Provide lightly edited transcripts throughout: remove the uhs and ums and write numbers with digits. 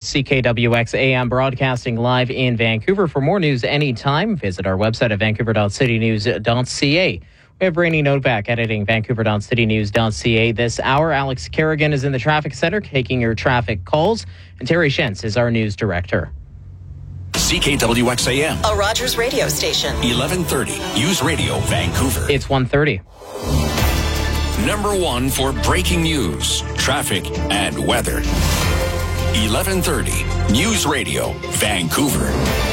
CKWX AM broadcasting live in Vancouver. For more news anytime, visit our website at vancouver.citynews.ca. We have Rainey Noteback editing vancouver.citynews.ca. This hour, Alex Kerrigan is in the traffic center taking your traffic calls, and Terry Shentz is our news director. CKWX AM, a Rogers radio station. 1130 News Radio, Vancouver. It's 1:30. Number one for breaking news, traffic, and weather. 1130 News Radio, Vancouver.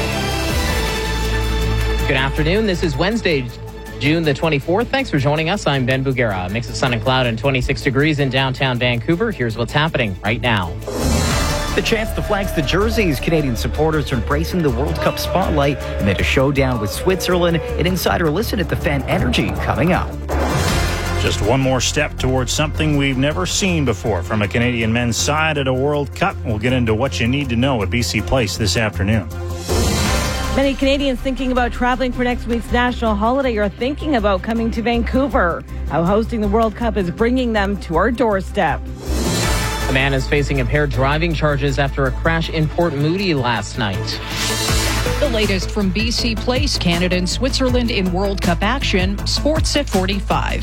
Good afternoon. This is Wednesday, June the 24th. Thanks for joining us. I'm Ben Bugera. A mix of sun and cloud and 26 degrees in downtown Vancouver. Here's what's happening right now. The chance to flags the jerseys. Canadian supporters are embracing the World Cup spotlight amid a showdown with Switzerland. An insider listen at the Fan Energy coming up. Just one more step towards something we've never seen before from a Canadian men's side at a World Cup. We'll get into what you need to know at BC Place this afternoon. Many Canadians thinking about traveling for next week's national holiday are thinking about coming to Vancouver. How hosting the World Cup is bringing them to our doorstep. A man is facing impaired driving charges after a crash in Port Moody last night. The latest from BC Place, Canada and Switzerland in World Cup action. Sports at 45.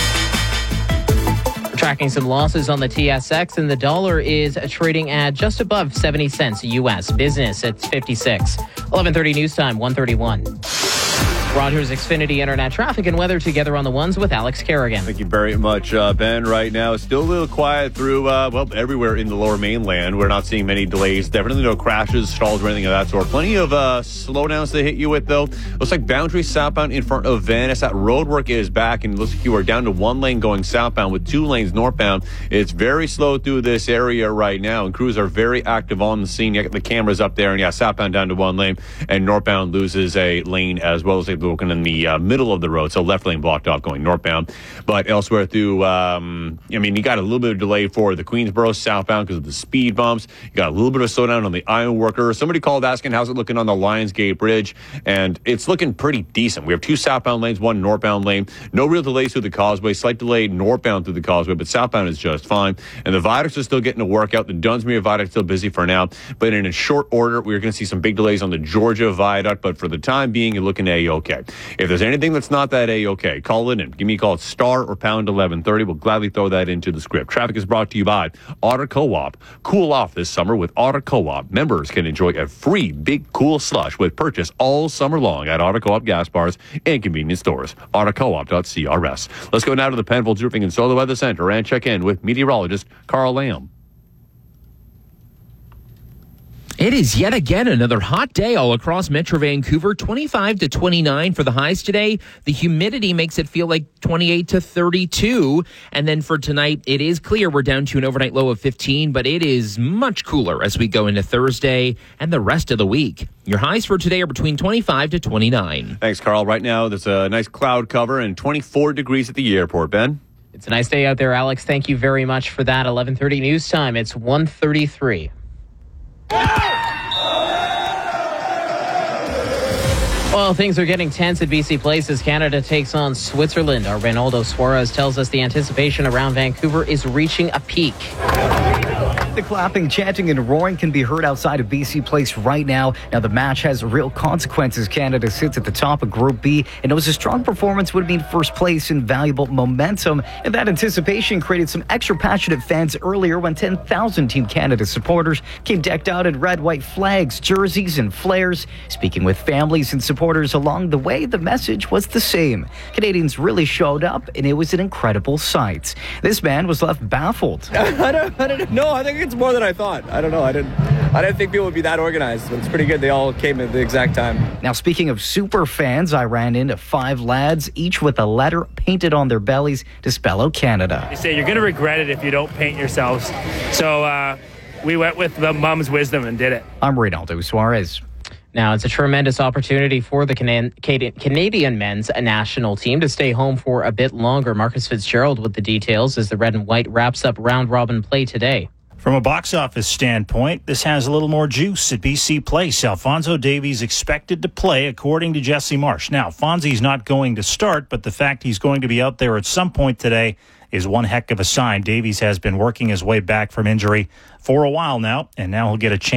Tracking some losses on the TSX, and the dollar is trading at just above 70 cents U.S. Business at 56. 11:30 news time, 1:31. Rogers Xfinity Internet traffic and weather together on the ones with Alex Kerrigan. Thank you very much, Ben. Right now, it's still a little quiet through, everywhere in the lower mainland. We're not seeing many delays. Definitely no crashes, stalls, or anything of that sort. Plenty of slowdowns to hit you with, though. Looks like Boundary southbound in front of Venice. That road work is back, and it looks like you are down to one lane going southbound with 2 lanes northbound. It's very slow through this area right now, and crews are very active on the scene. You got the cameras up there, and southbound down to 1 lane, and northbound loses a lane as well as they've broken in the middle of the road, so left lane blocked off going northbound. But elsewhere through, you got a little bit of delay for the Queensboro southbound because of the speed bumps. You got a little bit of slowdown on the Ironworker. Somebody called asking how's it looking on the Lionsgate Bridge, and it's looking pretty decent. We have 2 southbound lanes, 1 northbound lane. No real delays through the Causeway. Slight delay northbound through the Causeway, but southbound is just fine. And the viaducts are still getting a workout. The Dunsmuir Viaduct is still busy for now, but in a short order, we're going to see some big delays on the Georgia Viaduct, but for the time being, you're looking A-okay. If there's anything that's not that A-okay, call it in. Give me a call at star or pound 1130. We'll gladly throw that into the script. Traffic is brought to you by Otter Co-op. Cool off this summer with Otter Co-op. Members can enjoy a free big cool slush with purchase all summer long at Otter Co-op gas bars and convenience stores. OtterCoop.crs. Let's go now to the Penfolds Roofing and Solar Weather Center and check in with meteorologist Carl Lamb. It is yet again another hot day all across Metro Vancouver, 25 to 29 for the highs today. The humidity makes it feel like 28 to 32. And then for tonight, it is clear we're down to an overnight low of 15, but it is much cooler as we go into Thursday and the rest of the week. Your highs for today are between 25 to 29. Thanks, Carl. Right now, there's a nice cloud cover and 24 degrees at the airport, Ben. It's a nice day out there, Alex. Thank you very much for that. 11:30 news time. It's 1:33. Well, things are getting tense at BC Place as Canada takes on Switzerland. Our Reynaldo Suarez tells us the anticipation around Vancouver is reaching a peak. The clapping, chanting, and roaring can be heard outside of BC Place right now. Now, the match has real consequences. Canada sits at the top of Group B, and it was a strong performance would mean first place and valuable momentum. And that anticipation created some extra passionate fans earlier when 10,000 Team Canada supporters came decked out in red, white flags, jerseys, and flares. Speaking with families and supporters along the way, the message was the same. Canadians really showed up, and it was an incredible sight. This man was left baffled. I don't know. I think it's more than I thought. I don't know. I didn't think people would be that organized, but it's pretty good. They all came at the exact time. Now, speaking of super fans, I ran into 5 lads, each with a letter painted on their bellies to spell out Canada. They say you're going to regret it if you don't paint yourselves. So we went with the mom's wisdom and did it. I'm Reynaldo Suarez. Now, it's a tremendous opportunity for the Canadian men's national team to stay home for a bit longer. Marcus Fitzgerald with the details as the red and white wraps up round-robin play today. From a box office standpoint, this has a little more juice at BC Place. Alphonso Davies expected to play, according to Jesse Marsh. Now, Fonzie's not going to start, but the fact he's going to be out there at some point today is one heck of a sign. Davies has been working his way back from injury for a while now, and now he'll get a chance